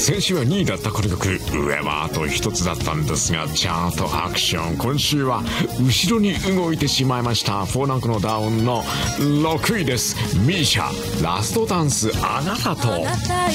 先週は2位だったこの曲、上はあと1つだったんですが、チャートアクション、今週は後ろに動いてしまいました。4ランクのダウンの6位です。ミーシャ、ラストダンスあなたと。